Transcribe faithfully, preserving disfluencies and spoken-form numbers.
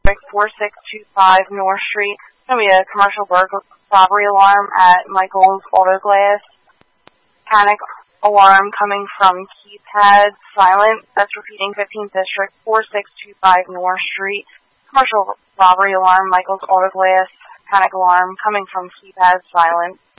four six two five North Street. It's going to be a commercial burglary robbery alarm at Michael's Auto Glass. Panic alarm coming from keypad silent. That's repeating fifteenth District, four six two five North Street. Commercial robbery alarm, Michael's Auto Glass. Panic alarm coming from keypad silent.